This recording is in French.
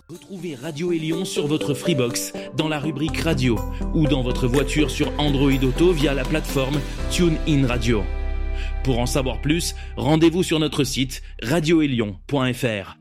Retrouvez Radio Élion sur votre Freebox dans la rubrique Radio ou dans votre voiture sur Android Auto via la plateforme TuneIn Radio. Pour en savoir plus, rendez-vous sur notre site radioélion.fr.